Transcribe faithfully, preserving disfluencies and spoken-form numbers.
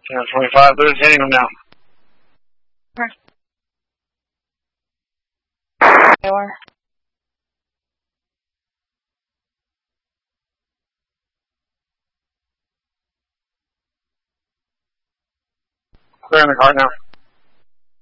ten twenty-five, Lou's hitting them now. They are. Clearing the cart now.